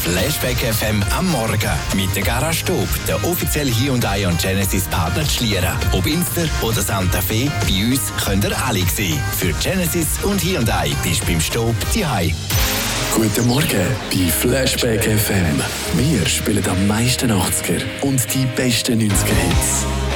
Flashback FM am Morgen mit der Garage Stub, der offizielle Hyundai und Genesis Partner zu Schlieren. Ob Inster oder Santa Fe, bei uns könnt ihr alle sehen. Für Genesis und Hyundai bist du beim Stub daheim. Guten Morgen bei Flashback FM. Wir spielen am meisten 80er und die besten 90er Hits.